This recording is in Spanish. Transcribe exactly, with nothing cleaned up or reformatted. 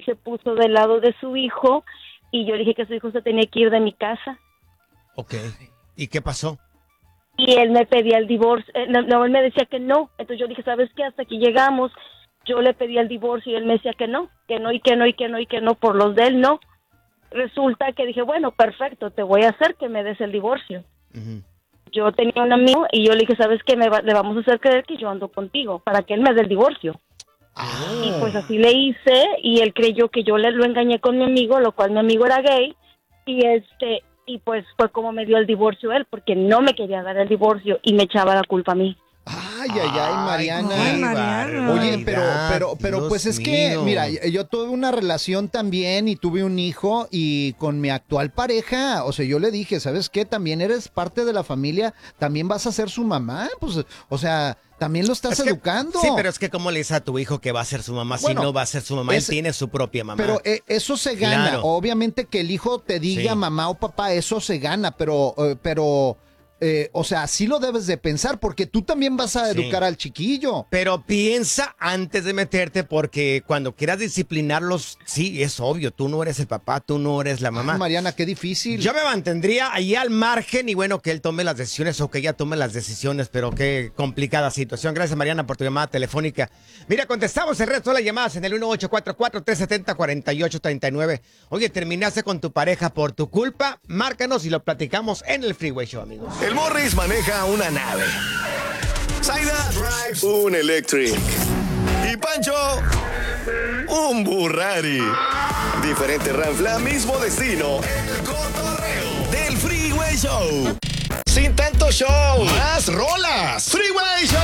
se puso del lado de su hijo y yo le dije que su hijo se tenía que ir de mi casa. Ok. ¿Y qué pasó? Y él me pedía el divorcio, eh, no, no, él me decía que no. Entonces yo dije, ¿sabes qué? Hasta aquí llegamos. Yo le pedí el divorcio y él me decía que no, que no y que no y que no y que no, por los de él no. Resulta que dije, bueno, perfecto, te voy a hacer que me des el divorcio. Uh-huh. Yo tenía un amigo y yo le dije, ¿sabes qué? Me va, le vamos a hacer creer que yo ando contigo para que él me dé el divorcio. Oh. Y pues así le hice y él creyó que yo le lo engañé con mi amigo, lo cual mi amigo era gay y este... Y pues fue como me dio el divorcio él, porque no me quería dar el divorcio y me echaba la culpa a mí. Ay, ay, ay, Mariana. Ay, Mariana. Oye, pero, pero, pero, Dios pues es mío. que, mira, yo tuve una relación también y tuve un hijo y con mi actual pareja, o sea, yo le dije, ¿sabes qué? También eres parte de la familia, también vas a ser su mamá, pues, o sea, también lo estás es que, educando. Sí, pero es que ¿cómo le dices a tu hijo que va a ser su mamá bueno, si no va a ser su mamá? Es, Él tiene su propia mamá. Pero eh, eso se gana. Claro. Obviamente que el hijo te diga sí. mamá o papá, eso se gana, pero, eh, pero... Eh, o sea, sí lo debes de pensar porque tú también vas a educar sí. al chiquillo. Pero piensa antes de meterte porque cuando quieras disciplinarlos, sí, es obvio, tú no eres el papá, tú no eres la mamá. Ay, Mariana, qué difícil. Yo me mantendría ahí al margen y bueno, que él tome las decisiones o que ella tome las decisiones, pero qué complicada situación. Gracias, Mariana, por tu llamada telefónica. Mira, contestamos el resto de las llamadas en el uno ocho cuatro cuatro, tres siete cero, cuatro ocho tres nueve. Oye, ¿terminaste con tu pareja por tu culpa? Márcanos y lo platicamos en el Freeway Show, amigos. El Morris maneja una nave. Zaida drives un Electric. Y Pancho, un Burrari. Diferente ranfla, mismo destino. El cotorreo del Freeway Show. Sin tanto show, más rolas. Freeway Show.